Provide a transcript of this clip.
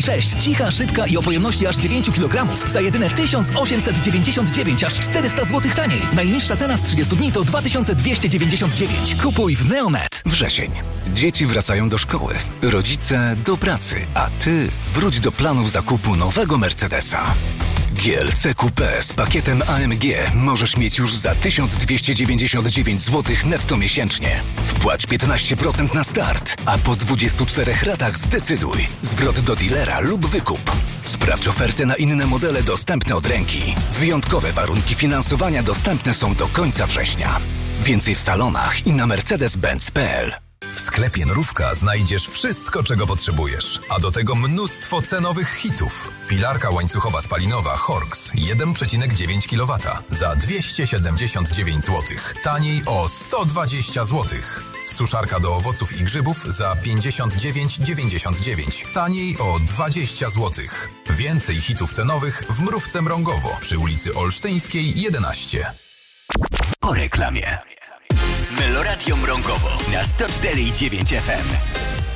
6. Cicha, szybka i o pojemności aż 9 kg za jedyne 1899, aż 400 zł taniej. Najniższa cena z 30 dni to 2299. Kupuj w Neonet. Wrzesień. Dzieci wracają do szkoły, rodzice do pracy, a ty wróć do planów zakupu nowego Mercedesa. GLC Coupé z pakietem AMG możesz mieć już za 1299 zł netto miesięcznie. Wpłać 15% na start, a po 24 ratach zdecyduj. Zwrot do dealera lub wykup. Sprawdź ofertę na inne modele dostępne od ręki. Wyjątkowe warunki finansowania dostępne są do końca września. Więcej w salonach i na mercedes-benz.pl. W sklepie Mrówka znajdziesz wszystko, czego potrzebujesz, a do tego mnóstwo cenowych hitów. Pilarka łańcuchowa spalinowa Horks 1,9 kW za 279 zł, taniej o 120 zł. Suszarka do owoców i grzybów za 59,99, taniej o 20 zł. Więcej hitów cenowych w Mrówce Mrągowo przy ulicy Olsztyńskiej 11. Po reklamie. Meloradio Mrągowo na 104,9 FM.